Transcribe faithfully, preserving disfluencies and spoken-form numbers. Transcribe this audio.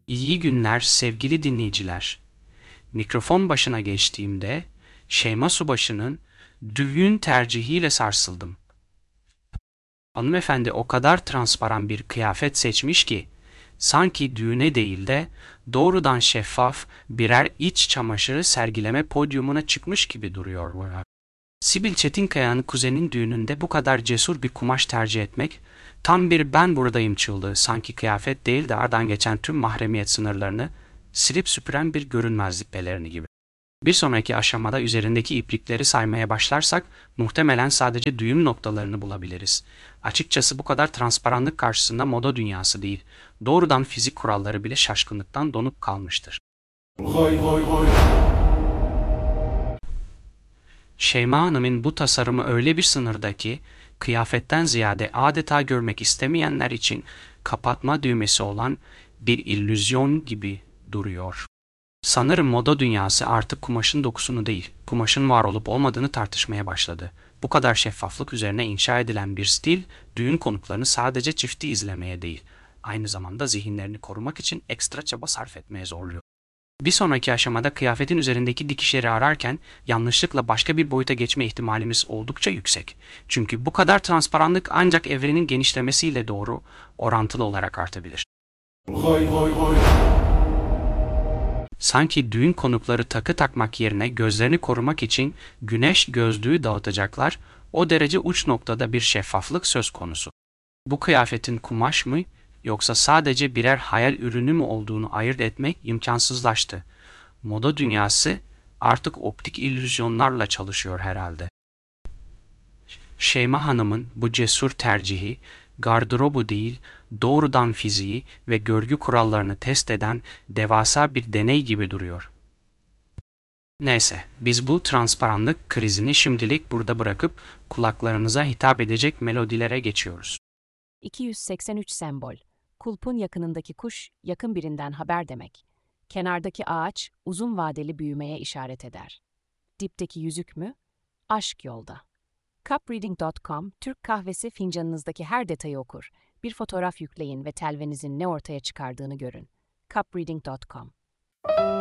İyi günler sevgili dinleyiciler. Mikrofon başına geçtiğimde Şeyma Subaşı'nın düğün tercihiyle sarsıldım. Hanımefendi o kadar transparan bir kıyafet seçmiş ki sanki düğüne değil de doğrudan şeffaf birer iç çamaşırı sergileme podyumuna çıkmış gibi duruyor. Sibil Çetinkaya'nın kuzenin düğününde bu kadar cesur bir kumaş tercih etmek tam bir ben buradayım çığlığı, sanki kıyafet değil de aradan geçen tüm mahremiyet sınırlarını silip süpüren bir görünmezlik pelerini gibi. Bir sonraki aşamada üzerindeki iplikleri saymaya başlarsak muhtemelen sadece düğüm noktalarını bulabiliriz. Açıkçası bu kadar transparanlık karşısında moda dünyası değil, doğrudan fizik kuralları bile şaşkınlıktan donup kalmıştır. Hoy hoy hoy. Şeyma Hanım'ın bu tasarımı öyle bir sınırda ki, kıyafetten ziyade adeta görmek istemeyenler için kapatma düğmesi olan bir illüzyon gibi duruyor. Sanırım moda dünyası artık kumaşın dokusunu değil, kumaşın var olup olmadığını tartışmaya başladı. Bu kadar şeffaflık üzerine inşa edilen bir stil, düğün konuklarını sadece çifti izlemeye değil, aynı zamanda zihinlerini korumak için ekstra çaba sarf etmeye zorluyor. Bir sonraki aşamada kıyafetin üzerindeki dikişleri ararken yanlışlıkla başka bir boyuta geçme ihtimalimiz oldukça yüksek. Çünkü bu kadar transparanlık ancak evrenin genişlemesiyle doğru orantılı olarak artabilir. Hoy hoy hoy. Sanki düğün konukları takı takmak yerine gözlerini korumak için güneş gözlüğü dağıtacaklar, o derece uç noktada bir şeffaflık söz konusu. Bu kıyafetin kumaş mı yoksa sadece birer hayal ürünü mü olduğunu ayırt etmek imkansızlaştı. Moda dünyası artık optik illüzyonlarla çalışıyor herhalde. Şeyma Hanım'ın bu cesur tercihi, gardırobu değil, doğrudan fiziği ve görgü kurallarını test eden devasa bir deney gibi duruyor. Neyse, biz bu transparanlık krizini şimdilik burada bırakıp kulaklarınıza hitap edecek melodilere geçiyoruz. iki yüz seksen üç sembol. Kulpun yakınındaki kuş, yakın birinden haber demek. Kenardaki ağaç, uzun vadeli büyümeye işaret eder. Dipteki yüzük mü? Aşk yolda. cup reading nokta com, Türk kahvesi fincanınızdaki her detayı okur. Bir fotoğraf yükleyin ve telvenizin ne ortaya çıkardığını görün. cup reading nokta com